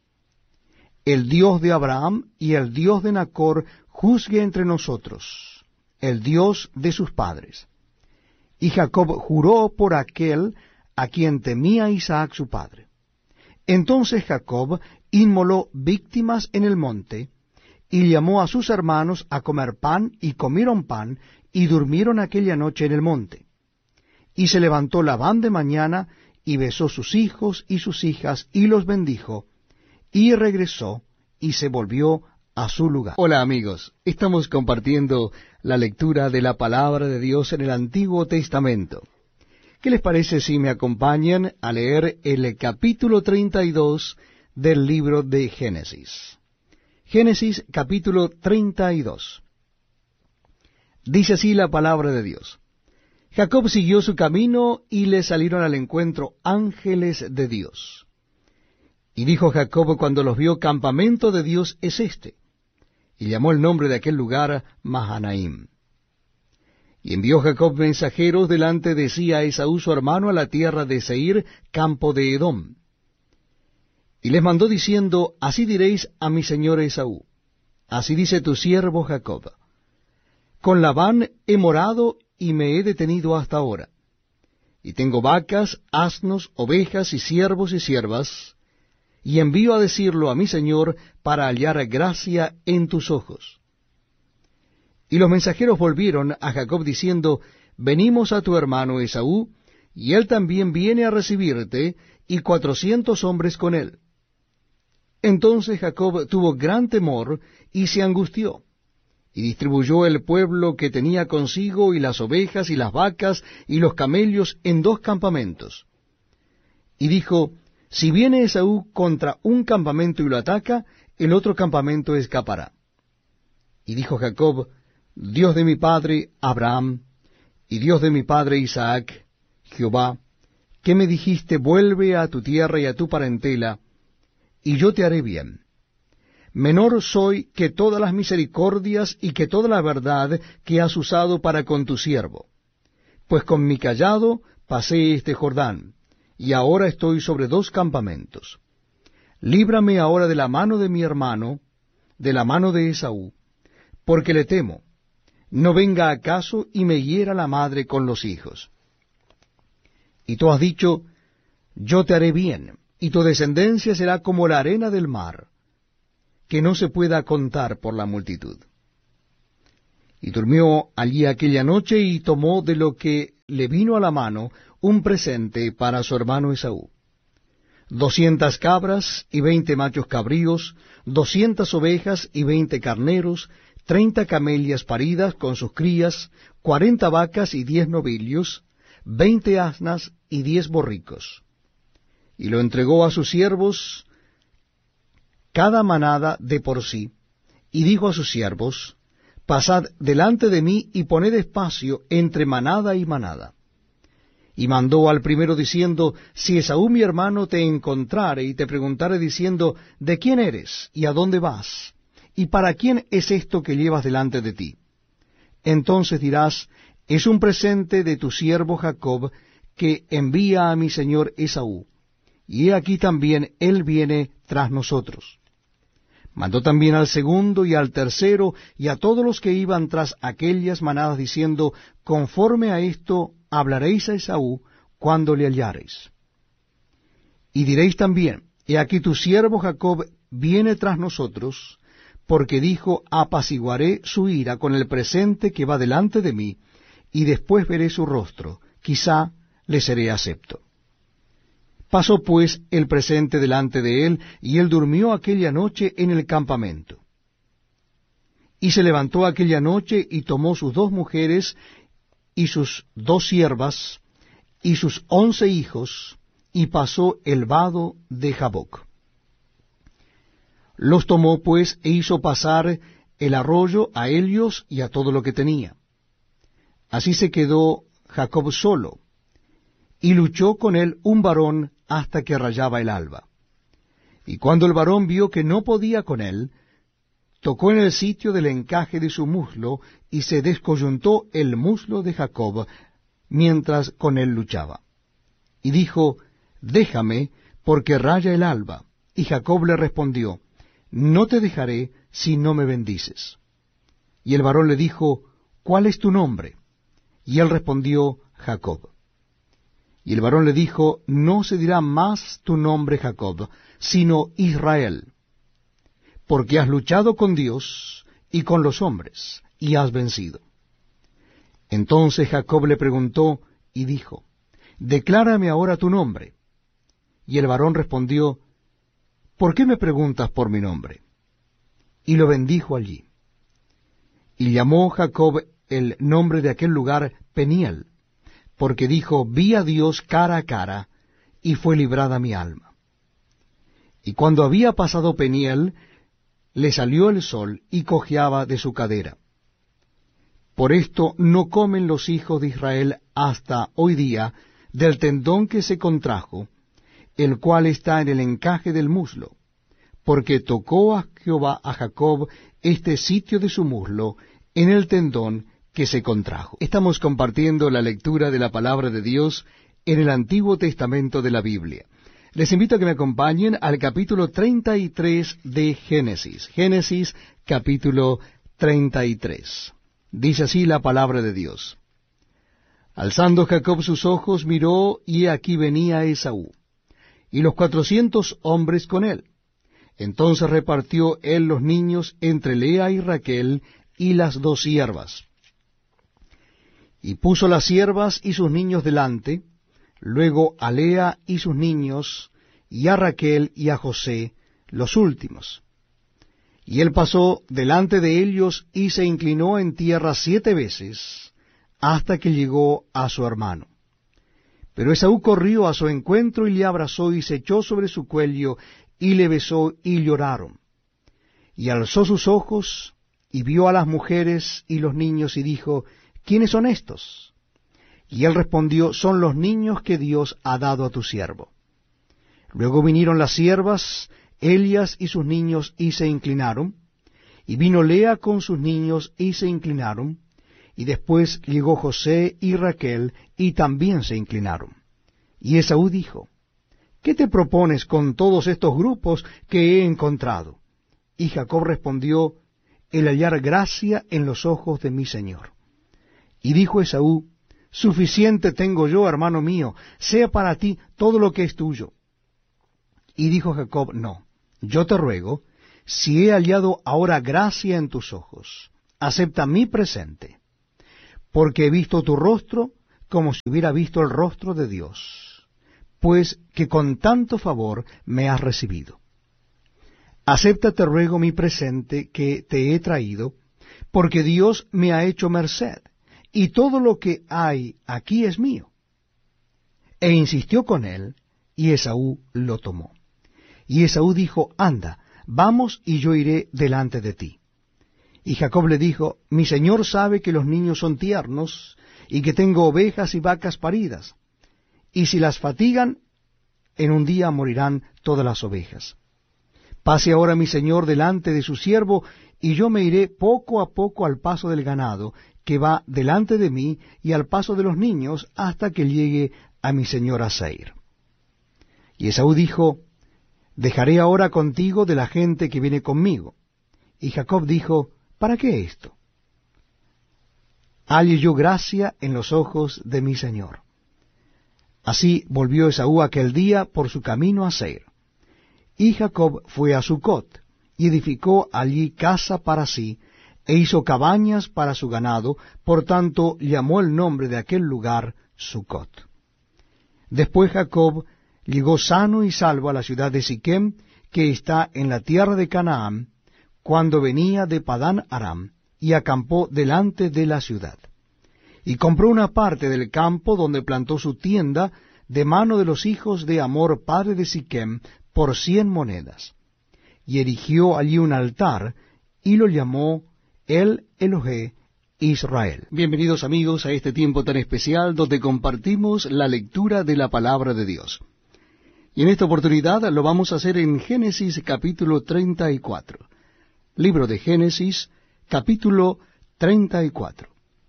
El Dios de Abraham y el Dios de Nachr juzgue entre nosotros, el Dios de sus padres. Y Jacob juró por aquel a quien temía Isaac su padre. Entonces Jacob inmoló víctimas en el monte, y llamó a sus hermanos a comer pan, y comieron pan, y durmieron aquella noche en el monte. Y se levantó Labán de mañana, y besó sus hijos y sus hijas, y los bendijo, y regresó, y se volvió a su lugar. Hola amigos, estamos compartiendo la lectura de la palabra de Dios en el Antiguo Testamento. ¿Qué les parece si me acompañan a leer el capítulo treinta y dos del libro de Génesis? Génesis capítulo treinta y dos. Dice así la palabra de Dios. Jacob siguió su camino y le salieron al encuentro ángeles de Dios. Y dijo Jacob cuando los vio, campamento de Dios es este. Y llamó el nombre de aquel lugar Mahanaim. Y envió Jacob mensajeros delante de sí a Esaú su hermano a la tierra de Seir, campo de Edom. Y les mandó diciendo, así diréis a mi señor Esaú, así dice tu siervo Jacob, con Labán he morado y me he detenido hasta ahora. Y tengo vacas, asnos, ovejas y siervos y siervas, y envío a decirlo a mi señor para hallar gracia en tus ojos. Y los mensajeros volvieron a Jacob diciendo, venimos a tu hermano Esaú, y él también viene a recibirte, y cuatrocientos hombres con él. Entonces Jacob tuvo gran temor, y se angustió, y distribuyó el pueblo que tenía consigo, y las ovejas, y las vacas, y los camellos en dos campamentos. Y dijo, si viene Esaú contra un campamento y lo ataca, el otro campamento escapará. Y dijo Jacob, Dios de mi padre Abraham, y Dios de mi padre Isaac, Jehová, que me dijiste, vuelve a tu tierra y a tu parentela, y yo te haré bien. Menor soy que todas las misericordias y que toda la verdad que has usado para con tu siervo. Pues con mi cayado pasé este Jordán, y ahora estoy sobre dos campamentos. Líbrame ahora de la mano de mi hermano, de la mano de Esaú, porque le temo, no venga acaso y me hiera la madre con los hijos. Y tú has dicho, yo te haré bien, y tu descendencia será como la arena del mar, que no se pueda contar por la multitud. Y durmió allí aquella noche, y tomó de lo que le vino a la mano un presente para su hermano Esaú: doscientas cabras y veinte machos cabríos, doscientas ovejas y veinte carneros, treinta camelias paridas con sus crías, cuarenta vacas y diez novillos, veinte asnas y diez borricos. Y lo entregó a sus siervos, cada manada de por sí, y dijo a sus siervos: Pasad delante de mí y poned espacio entre manada y manada. Y mandó al primero diciendo: Si Esaú mi hermano te encontrare y te preguntare diciendo: ¿De quién eres y a dónde vas? ¿Y para quién es esto que llevas delante de ti? Entonces dirás: Es un presente de tu siervo Jacob, que envía a mi señor Esaú, y he aquí también él viene tras nosotros. Mandó también al segundo y al tercero y a todos los que iban tras aquellas manadas, diciendo: Conforme a esto hablaréis a Esaú cuando le hallareis. Y diréis también: He aquí tu siervo Jacob viene tras nosotros, porque dijo: Apaciguaré su ira con el presente que va delante de mí, y después veré su rostro, quizá le seré acepto. Pasó pues el presente delante de él, y él durmió aquella noche en el campamento. Y se levantó aquella noche, y tomó sus dos mujeres, y sus dos siervas, y sus once hijos, y pasó el vado de Jaboc. Los tomó pues, e hizo pasar el arroyo a ellos y a todo lo que tenía. Así se quedó Jacob solo, y luchó con él un varón hasta que rayaba el alba. Y cuando el varón vio que no podía con él, tocó en el sitio del encaje de su muslo, y se descoyuntó el muslo de Jacob, mientras con él luchaba. Y dijo: Déjame, porque raya el alba. Y Jacob le respondió: No te dejaré si no me bendices. Y el varón le dijo: ¿Cuál es tu nombre? Y él respondió: Jacob. Y el varón le dijo: No se dirá más tu nombre Jacob, sino Israel, porque has luchado con Dios y con los hombres, y has vencido. Entonces Jacob le preguntó y dijo: Declárame ahora tu nombre. Y el varón respondió: ¿Por qué me preguntas por mi nombre? Y lo bendijo allí. Y llamó Jacob el nombre de aquel lugar Peniel, porque dijo: Vi a Dios cara a cara, y fue librada mi alma. Y cuando había pasado Peniel, le salió el sol, y cojeaba de su cadera. Por esto no comen los hijos de Israel hasta hoy día del tendón que se contrajo, el cual está en el encaje del muslo, porque tocó a Jehová a Jacob este sitio de su muslo en el tendón que se contrajo. Estamos compartiendo la lectura de la palabra de Dios en el Antiguo Testamento de la Biblia. Les invito a que me acompañen al capítulo treinta y tres de Génesis. Génesis capítulo treinta y tres. Dice así la palabra de Dios: Alzando Jacob sus ojos, miró, y he aquí venía Esaú, y los cuatrocientos hombres con él. Entonces repartió él los niños entre Lea y Raquel y las dos siervas. Y puso las siervas y sus niños delante, luego a Lea y sus niños, y a Raquel y a José, los últimos. Y él pasó delante de ellos, y se inclinó en tierra siete veces, hasta que llegó a su hermano. Pero Esaú corrió a su encuentro, y le abrazó, y se echó sobre su cuello, y le besó, y lloraron. Y alzó sus ojos, y vio a las mujeres y los niños, y dijo: ¿Quiénes son estos? Y él respondió: Son los niños que Dios ha dado a tu siervo. Luego vinieron las siervas, Elias y sus niños, y se inclinaron. Y vino Lea con sus niños, y se inclinaron. Y después llegó José y Raquel, y también se inclinaron. Y Esaú dijo: ¿Qué te propones con todos estos grupos que he encontrado? Y Jacob respondió: El hallar gracia en los ojos de mi señor. Y dijo Esaú: Suficiente tengo yo, hermano mío, sea para ti todo lo que es tuyo. Y dijo Jacob: No, yo te ruego, si he hallado ahora gracia en tus ojos, acepta mi presente, porque he visto tu rostro como si hubiera visto el rostro de Dios, pues que con tanto favor me has recibido. Acepta, te ruego, mi presente que te he traído, porque Dios me ha hecho merced, y todo lo que hay aquí es mío. E insistió con él, y Esaú lo tomó. Y Esaú dijo, anda, vamos, y yo iré delante de ti. Y Jacob le dijo, mi señor sabe que los niños son tiernos, y que tengo ovejas y vacas paridas, y si las fatigan, en un día morirán todas las ovejas. Pase ahora mi señor delante de su siervo, y yo me iré poco a poco al paso del ganado, que va delante de mí, y al paso de los niños, hasta que llegue a mi señor a Seir. Y Esaú dijo, dejaré ahora contigo de la gente que viene conmigo. Y Jacob dijo, ¿para qué esto? Halle yo gracia en los ojos de mi señor. Así volvió Esaú aquel día por su camino a Seir. Y Jacob fue a Sucot, y edificó allí casa para sí, e hizo cabañas para su ganado, por tanto llamó el nombre de aquel lugar Sucot. Después Jacob llegó sano y salvo a la ciudad de Siquem, que está en la tierra de Canaán, cuando venía de Padán Aram, y acampó delante de la ciudad. Y compró una parte del campo donde plantó su tienda, de mano de los hijos de Hamor, padre de Siquem, por cien monedas. Y erigió allí un altar, y lo llamó El Elohé Israel. Bienvenidos amigos a este tiempo tan especial donde compartimos la lectura de la palabra de Dios. Y en esta oportunidad lo vamos a hacer en Génesis capítulo treinta y cuatro. Libro de Génesis, capítulo treinta y cuatro.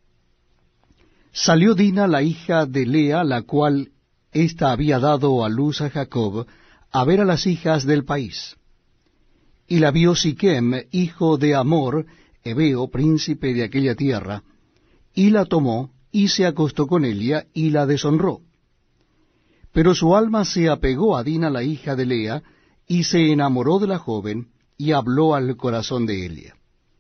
Salió Dina, la hija de Lea, la cual ésta había dado a luz a Jacob, a ver a las hijas del país. Y la vio Siquem, hijo de Hamor, Hebeo, príncipe de aquella tierra, y la tomó, y se acostó con ella, y la deshonró. Pero su alma se apegó a Dina, la hija de Lea, y se enamoró de la joven, y habló al corazón de ella.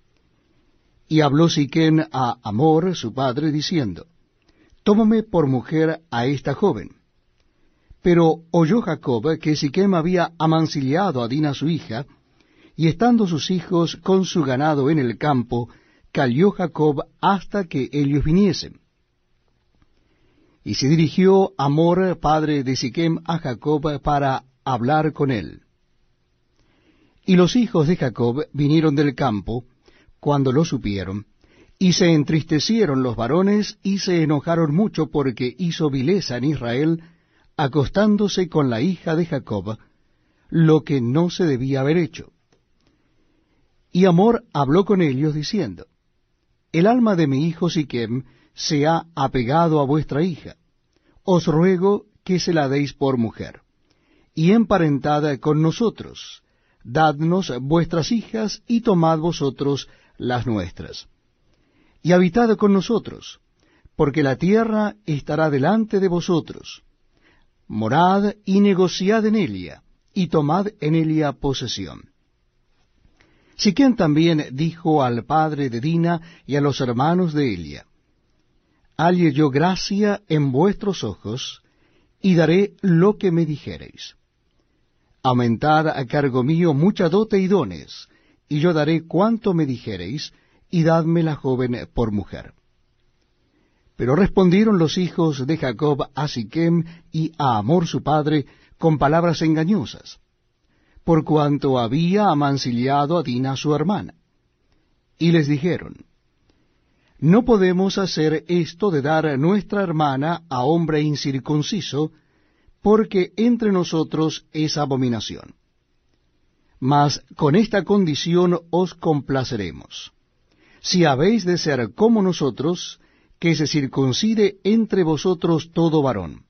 Y habló Siquem a Hamor, su padre, diciendo, tómame por mujer a esta joven. Pero oyó Jacob que Siquem había amancillado a Dina su hija, y estando sus hijos con su ganado en el campo, calló Jacob hasta que ellos viniesen. Y se dirigió Hamor, padre de Siquem, a Jacob para hablar con él. Y los hijos de Jacob vinieron del campo, cuando lo supieron, y se entristecieron los varones, y se enojaron mucho porque hizo vileza en Israel, acostándose con la hija de Jacob, lo que no se debía haber hecho. Y Hamor habló con ellos, diciendo, el alma de mi hijo Siquem se ha apegado a vuestra hija. Os ruego que se la deis por mujer, y emparentada con nosotros. Dadnos vuestras hijas, y tomad vosotros las nuestras. Y habitad con nosotros, porque la tierra estará delante de vosotros. Morad y negociad en ella, y tomad en ella posesión. Siquem también dijo al padre de Dina y a los hermanos de Elia, halle yo gracia en vuestros ojos, y daré lo que me dijereis. Aumentad a cargo mío mucha dote y dones, y yo daré cuanto me dijereis, y dadme la joven por mujer. Pero respondieron los hijos de Jacob a Siquem y a Hamor su padre con palabras engañosas, por cuanto había amancillado a Dina su hermana. Y les dijeron, no podemos hacer esto de dar nuestra hermana a hombre incircunciso, porque entre nosotros es abominación. Mas con esta condición os complaceremos. Si habéis de ser como nosotros, que se circuncide entre vosotros todo varón.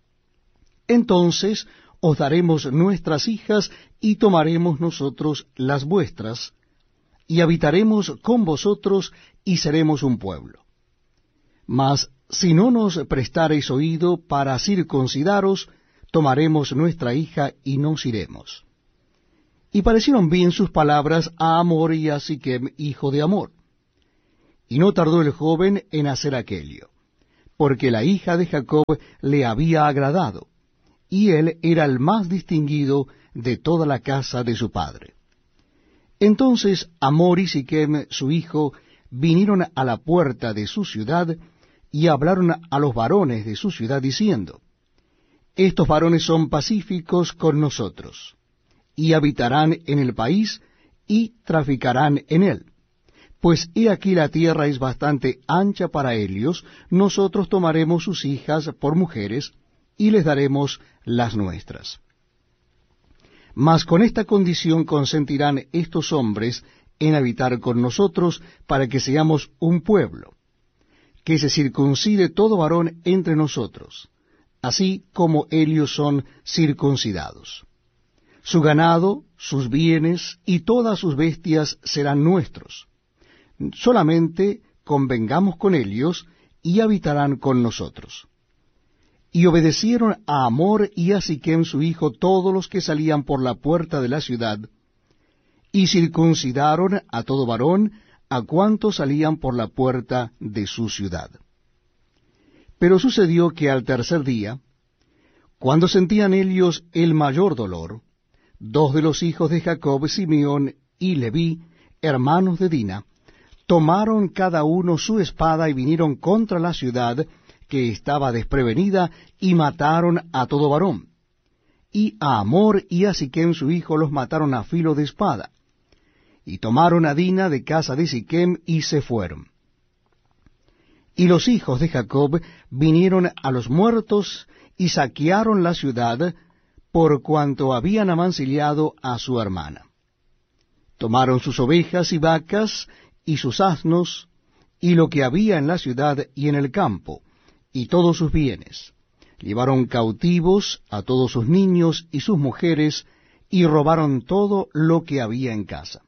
Entonces os daremos nuestras hijas, y tomaremos nosotros las vuestras, y habitaremos con vosotros, y seremos un pueblo. Mas si no nos prestareis oído para circuncidaros, tomaremos nuestra hija, y nos iremos. Y parecieron bien sus palabras a Hamor y a Siquem, hijo de Hamor. Y no tardó el joven en hacer aquello, porque la hija de Jacob le había agradado, y él era el más distinguido de toda la casa de su padre. Entonces Hamor y Siquem, su hijo, vinieron a la puerta de su ciudad, y hablaron a los varones de su ciudad, diciendo, Estos varones son pacíficos con nosotros, y habitarán en el país, y traficarán en él. Pues he aquí la tierra es bastante ancha para ellos, nosotros tomaremos sus hijas por mujeres, y les daremos las nuestras. Mas con esta condición consentirán estos hombres en habitar con nosotros, para que seamos un pueblo, que se circuncide todo varón entre nosotros, así como ellos son circuncidados. Su ganado, sus bienes y todas sus bestias serán nuestros. Solamente convengamos con ellos, y habitarán con nosotros. Y obedecieron a Hamor y a Siquem su hijo todos los que salían por la puerta de la ciudad, y circuncidaron a todo varón a cuantos salían por la puerta de su ciudad. Pero sucedió que al tercer día, cuando sentían ellos el mayor dolor, dos de los hijos de Jacob, Simeón y Leví, hermanos de Dina, tomaron cada uno su espada y vinieron contra la ciudad, que estaba desprevenida, y mataron a todo varón. Y a Hamor y a Siquem su hijo los mataron a filo de espada. Y tomaron a Dina de casa de Siquem y se fueron. Y los hijos de Jacob vinieron a los muertos y saquearon la ciudad, por cuanto habían amancillado a su hermana. Tomaron sus ovejas y vacas, y sus asnos, y lo que había en la ciudad y en el campo, y todos sus bienes. Llevaron cautivos a todos sus niños y sus mujeres, y robaron todo lo que había en casa.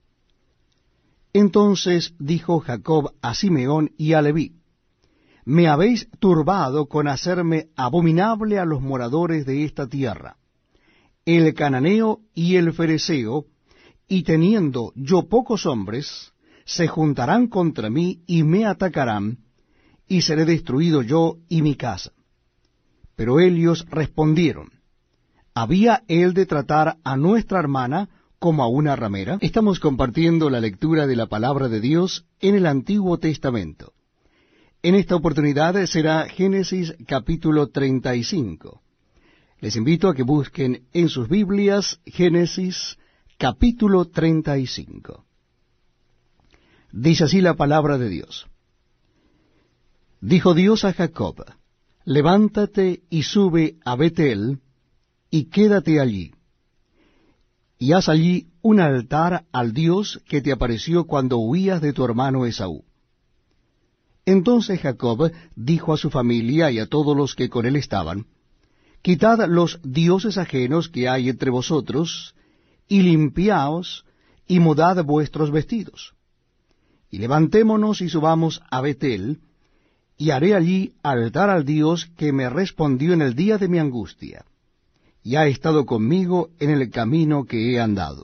Entonces dijo Jacob a Simeón y a Leví, Me habéis turbado con hacerme abominable a los moradores de esta tierra, el cananeo y el fereceo, y teniendo yo pocos hombres, se juntarán contra mí y me atacarán, y seré destruido yo y mi casa. Pero ellos respondieron, ¿había él de tratar a nuestra hermana como a una ramera? Estamos compartiendo la lectura de la palabra de Dios en el Antiguo Testamento. En esta oportunidad será Génesis capítulo treinta y cinco. Les invito a que busquen en sus Biblias Génesis capítulo treinta y cinco. Dice así la palabra de Dios. Dijo Dios a Jacob, levántate y sube a Betel, y quédate allí, y haz allí un altar al Dios que te apareció cuando huías de tu hermano Esaú. Entonces Jacob dijo a su familia y a todos los que con él estaban, quitad los dioses ajenos que hay entre vosotros, y limpiaos, y mudad vuestros vestidos. Y levantémonos y subamos a Betel, y haré allí altar al Dios que me respondió en el día de mi angustia, y ha estado conmigo en el camino que he andado.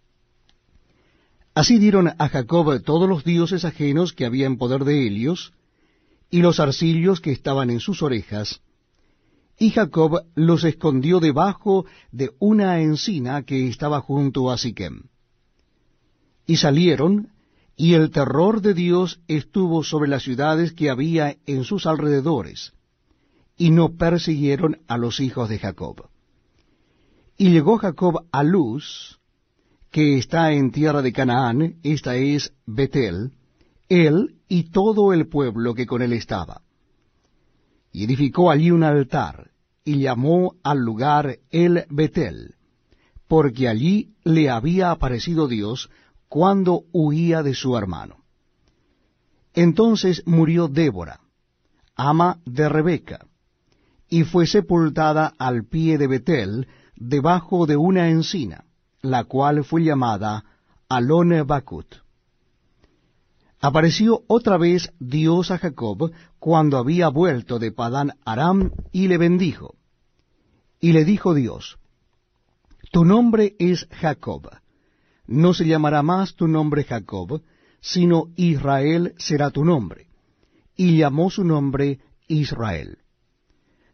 Así dieron a Jacob todos los dioses ajenos que había en poder de ellos, y los arcillos que estaban en sus orejas, y Jacob los escondió debajo de una encina que estaba junto a Siquem. Y salieron, y el terror de Dios estuvo sobre las ciudades que había en sus alrededores, y no persiguieron a los hijos de Jacob. Y llegó Jacob a Luz, que está en tierra de Canaán, esta es Betel, él y todo el pueblo que con él estaba. Y edificó allí un altar, y llamó al lugar El Betel, porque allí le había aparecido Dios cuando huía de su hermano. Entonces murió Débora, ama de Rebeca, y fue sepultada al pie de Betel, debajo de una encina, la cual fue llamada Alone Bacut. Apareció otra vez Dios a Jacob cuando había vuelto de Padán Aram, y le bendijo. Y le dijo Dios, tu nombre es Jacob, no se llamará más tu nombre Jacob, sino Israel será tu nombre. Y llamó su nombre Israel.